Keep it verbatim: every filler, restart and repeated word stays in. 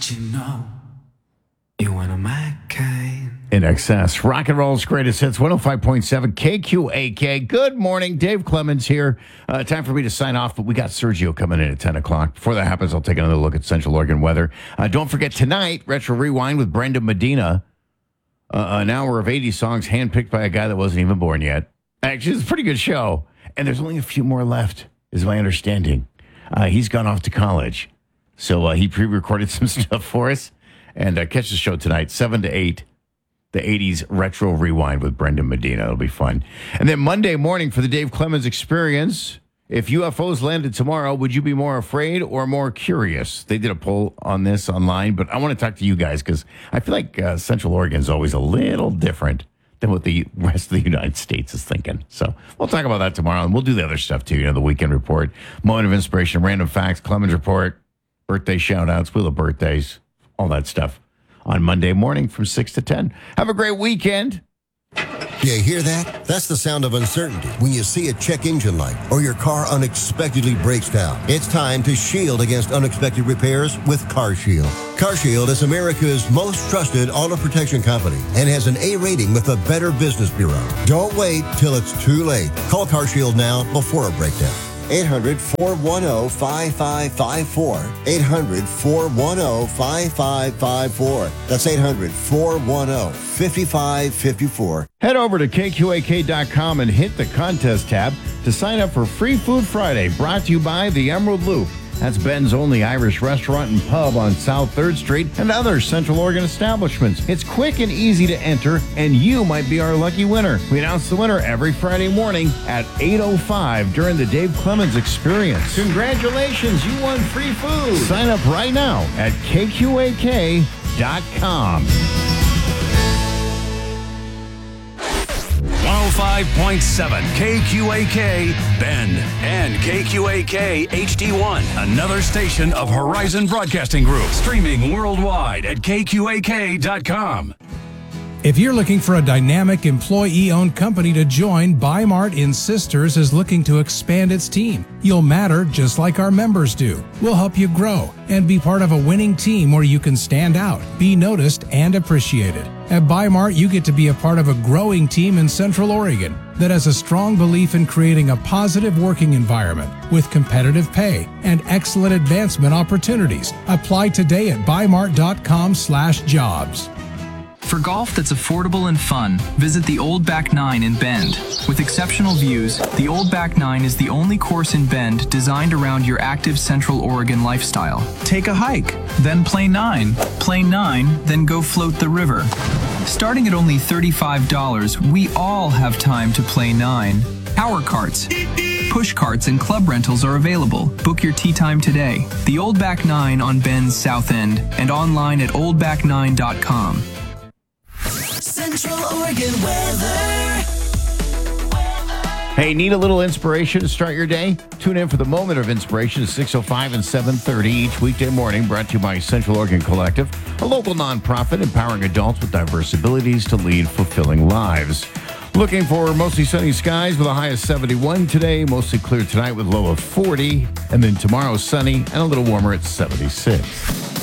Don't you know you want a my kind? In excess, rock and roll's greatest hits, one oh five point seven K Q A K. Good morning, Dave Clemens here. Uh, time for me to sign off, but we got Sergio coming in at ten o'clock. Before that happens, I'll take another look at Central Oregon weather. Uh, don't forget tonight, Retro Rewind with Brenda Medina. Uh, an hour of eighty songs handpicked by a guy that wasn't even born yet. Actually, it's a pretty good show. And there's only a few more left, is my understanding. Uh, he's gone off to college. So uh, he pre-recorded some stuff for us. And uh, catch the show tonight, seven to eight. The eighties Retro Rewind with Brendan Medina. It'll be fun. And then Monday morning for the Dave Clemens Experience. If U F Os landed tomorrow, would you be more afraid or more curious? They did a poll on this online, but I want to talk to you guys because I feel like uh, Central Oregon is always a little different than what the rest of the United States is thinking. So we'll talk about that tomorrow, and we'll do the other stuff too. You know, the Weekend Report, Moment of Inspiration, Random Facts, Clemens Report, birthday shout-outs, Wheel of Birthdays, all that stuff on Monday morning from six to ten. Have a great weekend. You hear that? That's the sound of uncertainty when you see a check engine light or your car unexpectedly breaks down. It's time to shield against unexpected repairs with CarShield. CarShield is America's most trusted auto protection company and has an A rating with the Better Business Bureau. Don't wait till it's too late. Call CarShield now before a breakdown. eight hundred, four one zero, five five five four. eight hundred, four one zero, five five five four. That's eight hundred, four one zero, five five five four. Head over to K Q A K dot com and hit the contest tab to sign up for Free Food Friday, brought to you by the Emerald Loop. That's Ben's only Irish restaurant and pub on South third Street and other Central Oregon establishments. It's quick and easy to enter, and you might be our lucky winner. We announce the winner every Friday morning at eight oh five during the Dave Clemens Experience. Congratulations, you won free food. Sign up right now at K Q A K dot com. one oh five point seven K Q A K Bend and K Q A K H D one, another station of Horizon Broadcasting Group, streaming worldwide at K Q A K dot com. If you're looking for a dynamic employee-owned company to join, Bi-Mart in Sisters is looking to expand its team. You'll matter just like our members do. We'll help you grow and be part of a winning team where you can stand out, be noticed, and appreciated. At Bi-Mart, you get to be a part of a growing team in Central Oregon that has a strong belief in creating a positive working environment with competitive pay and excellent advancement opportunities. Apply today at bimart.com slash jobs. For golf that's affordable and fun, visit the Old Back Nine in Bend. With exceptional views, the Old Back Nine is the only course in Bend designed around your active Central Oregon lifestyle. Take a hike, then play nine. Play nine, then go float the river. Starting at only thirty-five dollars, we all have time to play nine. Power carts, push carts, and club rentals are available. Book your tee time today. The Old Back Nine on Bend's South End and online at old back nine dot com. Central Oregon weather. Hey, need a little inspiration to start your day? Tune in for the Moment of Inspiration at six oh five and seven thirty each weekday morning, brought to you by Central Oregon Collective, a local nonprofit empowering adults with diverse abilities to lead fulfilling lives. Looking for mostly sunny skies with a high of seventy-one today, mostly clear tonight with a low of forty, and then tomorrow sunny and a little warmer at seventy-six.